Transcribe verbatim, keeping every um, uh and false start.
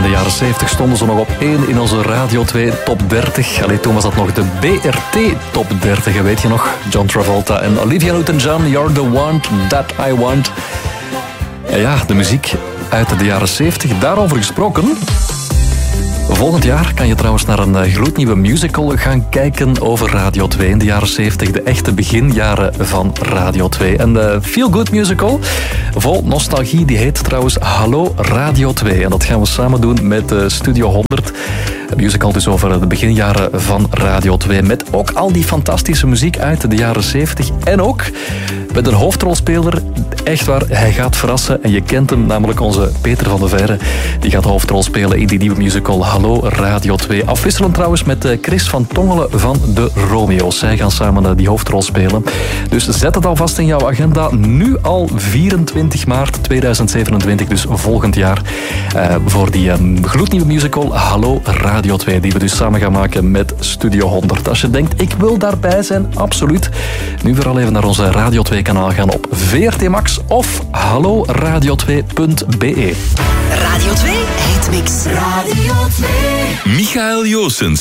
de jaren zeventig stonden ze nog op één in onze Radio twee Top dertig. Allee, toen was dat nog de B R T Top dertig, weet je nog? John Travolta en Olivia Newton-John, You're the One That I Want. Ja, ja, de muziek uit de jaren zeventig, daarover gesproken. Volgend jaar kan je trouwens naar een gloednieuwe musical gaan kijken over Radio twee in de jaren zeventig. De echte beginjaren van Radio twee. Een uh, feel-good musical vol nostalgie. Die heet trouwens Hallo Radio twee. En dat gaan we samen doen met uh, Studio honderd. Een musical dus over de beginjaren van Radio twee. Met ook al die fantastische muziek uit de jaren zeventig. En ook met een hoofdrolspeler. Echt waar, hij gaat verrassen. En je kent hem, namelijk onze Peter van de Verre. Die gaat de hoofdrol spelen in die nieuwe musical Hallo Radio twee. Afwisselend trouwens met Chris van Tongelen van de Romeo's. Zij gaan samen die hoofdrol spelen. Dus zet het alvast in jouw agenda. Nu al vierentwintig maart tweeduizend zevenentwintig, dus volgend jaar. Uh, voor die um, gloednieuwe musical Hallo Radio twee. Die we dus samen gaan maken met Studio honderd. Als je denkt, ik wil daarbij zijn, absoluut. Nu vooral even naar onze Radio twee kanaal gaan op V R T Max of hallo radio twee punt b e. Radio twee Hitmix. Radio twee. Michael Joossens.